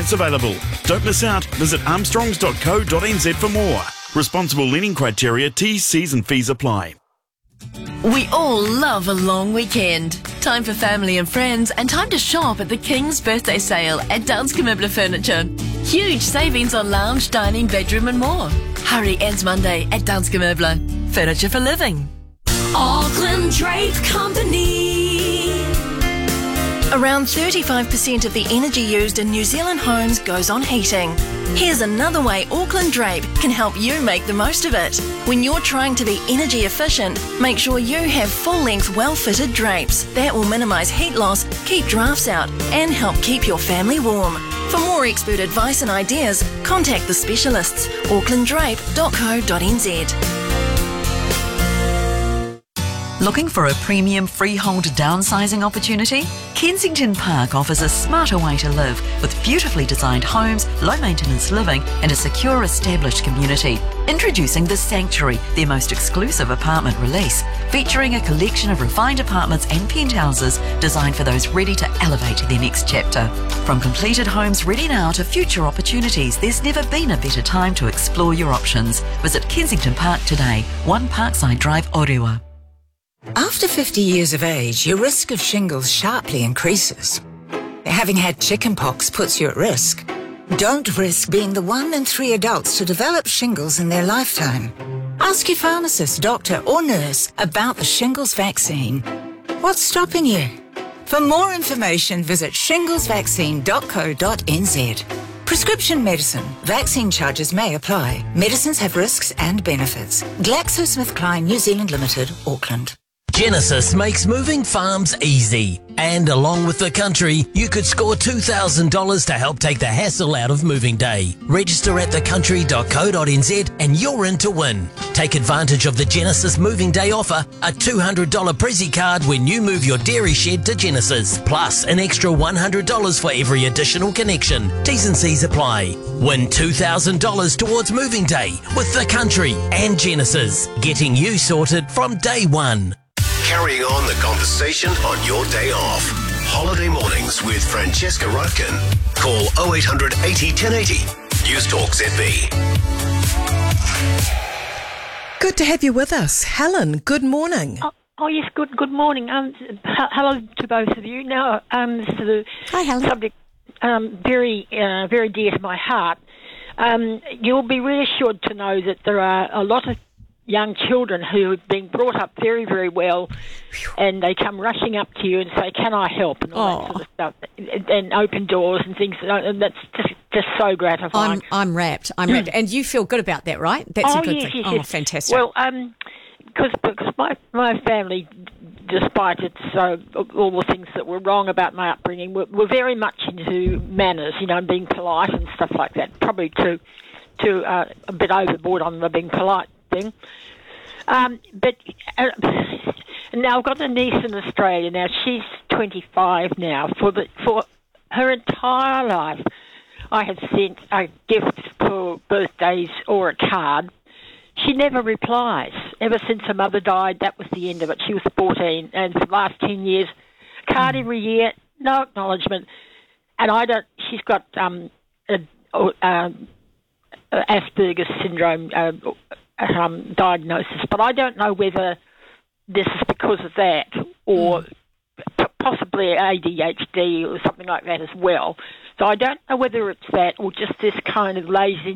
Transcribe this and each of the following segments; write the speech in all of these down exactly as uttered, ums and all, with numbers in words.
finance available. Don't miss out. Visit armstrongs dot co dot n z for more. Responsible lending criteria, T's, C's and fees apply. We all love a long weekend. Time for family and friends and time to shop at the King's Birthday Sale at Danske Möbler Furniture. Huge savings on lounge, dining, bedroom and more. Hurry, ends Monday at Danske Möbler. Furniture for living. Auckland Drape Company. Around thirty-five percent of the energy used in New Zealand homes goes on heating. Here's another way Auckland Drape can help you make the most of it. When you're trying to be energy efficient, make sure you have full-length, well-fitted drapes. That will minimise heat loss, keep drafts out and help keep your family warm. For more expert advice and ideas, contact the specialists. auckland drape dot co dot n z. Looking for a premium freehold downsizing opportunity? Kensington Park offers a smarter way to live with beautifully designed homes, low maintenance living and a secure established community. Introducing The Sanctuary, their most exclusive apartment release, featuring a collection of refined apartments and penthouses designed for those ready to elevate their next chapter. From completed homes ready now to future opportunities, there's never been a better time to explore your options. Visit Kensington Park today, one Parkside Drive, Orewa. After fifty years of age, your risk of shingles sharply increases. Having had chickenpox puts you at risk. Don't risk being the one in three adults to develop shingles in their lifetime. Ask your pharmacist, doctor or nurse about the shingles vaccine. What's stopping you? For more information, visit shingles vaccine dot co dot n z. Prescription medicine. Vaccine charges may apply. Medicines have risks and benefits. GlaxoSmithKline New Zealand Limited, Auckland. Genesis makes moving farms easy. And along with the country, you could score two thousand dollars to help take the hassle out of moving day. Register at the country dot co dot n z and you're in to win. Take advantage of the Genesis Moving Day offer, a two hundred dollars Prezi card when you move your dairy shed to Genesis, plus an extra one hundred dollars for every additional connection. T's and C's apply. Win two thousand dollars towards Moving Day with the country and Genesis, getting you sorted from day one. Carrying on the conversation on your day off. Holiday Mornings with Francesca Rudkin. Call oh eight hundred eighty ten eighty. News Talk Z B. Good to have you with us. Helen, good morning. Oh, oh yes, good good morning. Um, h- hello to both of you. Now, um, this is a Hi, Helen. subject um, very, uh, very dear to my heart. Um, you'll be reassured to know that there are a lot of young children who have been brought up very, very well, and they come rushing up to you and say, "Can I help?" and all that sort of stuff, and, and open doors and things. And that's just just so gratifying. I'm I'm wrapped. I'm wrapped, and you feel good about that, right? That's oh, a good yes, thing. yes, oh, yes. fantastic. Well, um, because because my my family, despite its uh, all the things that were wrong about my upbringing, were, were very much into manners, you know, and being polite and stuff like that. Probably too too uh, a bit overboard on the being polite thing. Um, but uh, now I've got a niece in Australia. Now she's twenty-five now. For the for her entire life, I have sent a gift for birthdays or a card. She never replies. Ever since her mother died, that was the end of it. She was fourteen, and for the last ten years, card every year, no acknowledgement. And I don't. She's got um, a, uh, Asperger's syndrome. Uh, Um, diagnosis, but I don't know whether this is because of that or p- possibly A D H D or something like that as well. So I don't know whether it's that or just this kind of lazy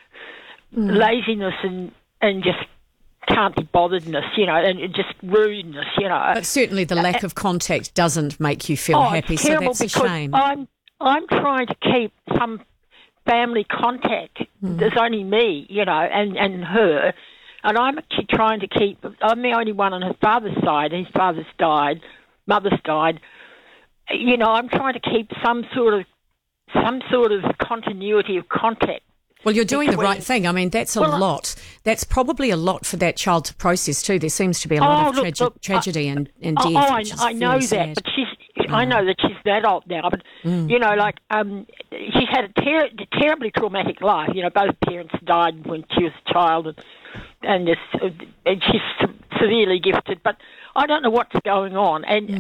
mm. laziness and and just can't be botheredness, you know, and just rudeness, you know. But certainly the lack uh, of contact doesn't make you feel oh, happy, it's so terrible that's a because shame. I'm I'm trying to keep some family contact. Mm. There's only me, you know, and, and her, and I'm actually trying to keep. I'm the only one on her father's side. His father's died, mother's died. You know, I'm trying to keep some sort of some sort of continuity of contact. Well, you're doing between, the right thing. I mean, that's a well, lot. That's probably a lot for that child to process too. There seems to be a lot oh, of look, trage- look, tragedy I, and, and oh, death. Oh, I, which is I know really that, sad. but she's. I know that she's that old now, but mm. you know, like um, she's had a ter- terribly traumatic life. You know, both parents died when she was a child, and and, this, uh, and she's severely gifted. But I don't know what's going on, and mm.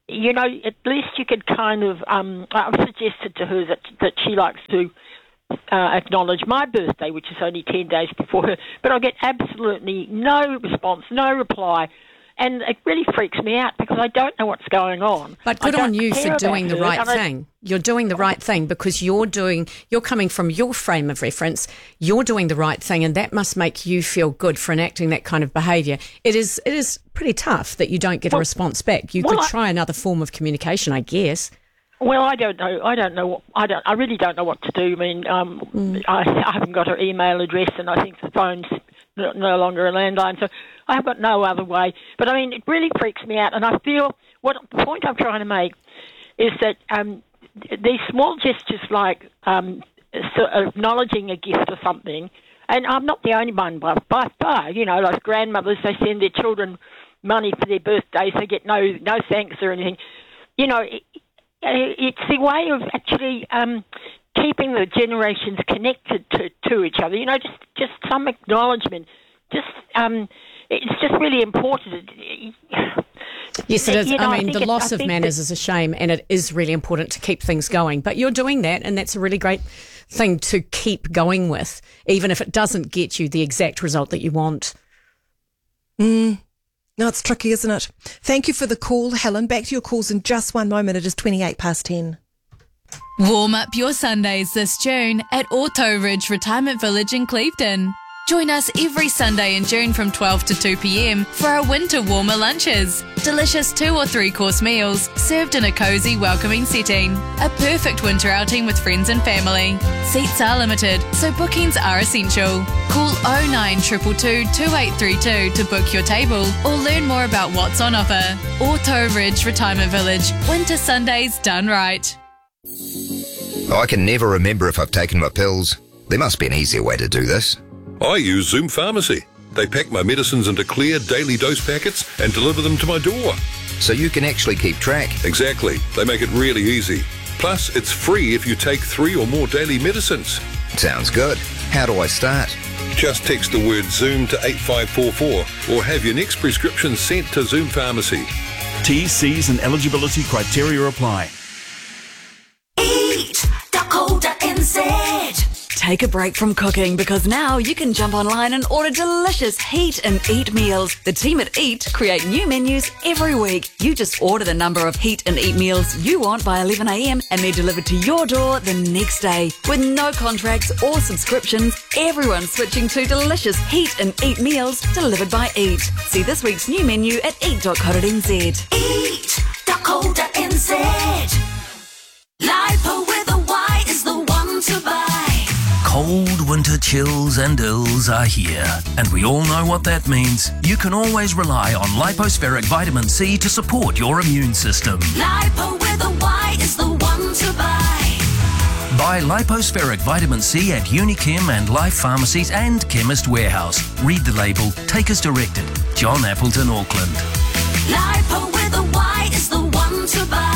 you know, at least you could kind of, um, I've suggested to her that, that she likes to uh, acknowledge my birthday, which is only ten days before her, but I get absolutely no response, no reply. And it really freaks me out because I don't know what's going on. But good on you for doing the right her, thing. You're doing the right thing because you're doing, you're coming from your frame of reference. You're doing the right thing, and that must make you feel good for enacting that kind of behaviour. It is, it is pretty tough that you don't get well, a response back. You well, could try I, another form of communication, I guess. Well, I don't know. I don't know. What, I don't. I really don't know what to do. I mean, um, mm. I, I haven't got her email address, and I think the phone's no, no longer a landline. So I have got no other way. But I mean, it really freaks me out, and I feel what the point I'm trying to make is that um, these small gestures, like um, so acknowledging a gift or something, and I'm not the only one by, by far. You know, like grandmothers, they send their children money for their birthdays, they get no no thanks or anything. You know. It, It's the way of actually um, keeping the generations connected to, to each other. You know, just, just some acknowledgement. Just um, it's just really important. Yes, it is. You know, I mean, I the loss it, of manners is a shame, and it is really important to keep things going. But you're doing that, and that's a really great thing to keep going with, even if it doesn't get you the exact result that you want. Mm. No, it's tricky, isn't it? Thank you for the call, Helen. Back to your calls in just one moment. It is twenty-eight past ten. Warm up your Sundays this June at Auto Ridge Retirement Village in Clevedon. Join us every Sunday in June from twelve to two p.m. for our winter warmer lunches. Delicious two or three course meals served in a cosy, welcoming setting. A perfect winter outing with friends and family. Seats are limited, so bookings are essential. Call oh nine two two two, two eight three two to book your table or learn more about what's on offer. Auto Ridge Retirement Village. Winter Sundays done right. I can never remember if I've taken my pills. There must be an easier way to do this. I use Zoom Pharmacy. They pack my medicines into clear daily dose packets and deliver them to my door. So you can actually keep track? Exactly. They make it really easy. Plus, it's free if you take three or more daily medicines. Sounds good. How do I start? Just text the word Zoom to eight five four four or have your next prescription sent to Zoom Pharmacy. T, C's and eligibility criteria apply. eat dot co dot n z. Take a break from cooking because now you can jump online and order delicious Heat and Eat meals. The team at Eat create new menus every week. You just order the number of Heat and Eat meals you want by eleven a.m. and they're delivered to your door the next day. With no contracts or subscriptions, everyone's switching to delicious Heat and Eat meals delivered by Eat. See this week's new menu at eat dot co dot n z. eat dot co dot n z. Lipo with a Y is the one to buy. Cold winter chills and ills are here, and we all know what that means. You can always rely on Lipospheric Vitamin C to support your immune system. Lipo with a Y is the one to buy. Buy Lipospheric Vitamin C at Unichem and Life Pharmacies and Chemist Warehouse. Read the label, take as directed. John Appleton, Auckland. Lipo with a Y is the one to buy.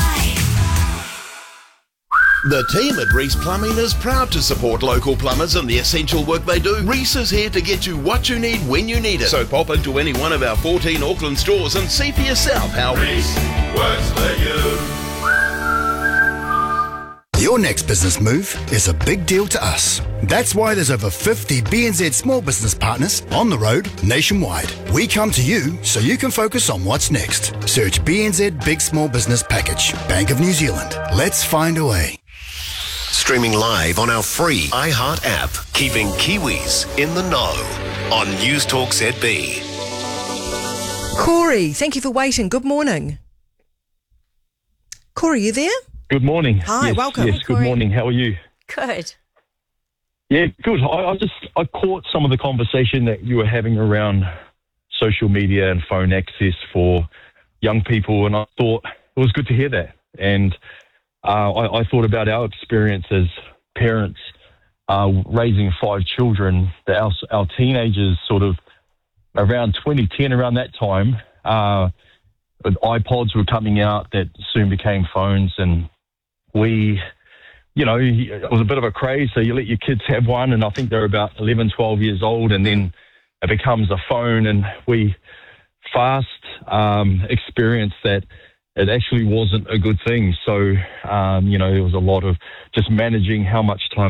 The team at Reese Plumbing is proud to support local plumbers and the essential work they do. Reese is here to get you what you need when you need it. So pop into any one of our fourteen Auckland stores and see for yourself how Reese works for you. Your next business move is a big deal to us. That's why there's over fifty B N Z small business partners on the road nationwide. We come to you so you can focus on what's next. Search B N Z Big Small Business Package. Bank of New Zealand. Let's find a way. Streaming live on our free iHeart app, keeping Kiwis in the know on News Talk Z B. Corey, thank you for waiting. Good morning. Corey, you there? Good morning. Hi, yes, welcome. Yes, Hi, good morning. How are you? Good. Yeah, good. I, I just I caught some of the conversation that you were having around social media and phone access for young people, and I thought it was good to hear that. And uh, I, I thought about our experience as parents uh, raising five children. That our, our teenagers, sort of around twenty ten, around that time, uh, iPods were coming out that soon became phones, and we, you know, it was a bit of a craze. So you let your kids have one, and I think they're about eleven, twelve years old, and then it becomes a phone, and we fast um, experienced that it actually wasn't a good thing. So, um, you know, there was a lot of just managing how much time